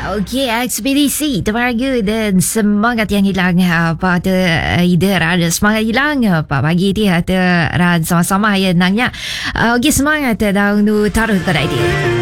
Okey, ekspedisi terbangga dan semangat yang hilang pada idara semangat hilang pagi dia ada sama-sama ya nanya. Okey, semangat dalam taruh pada dia.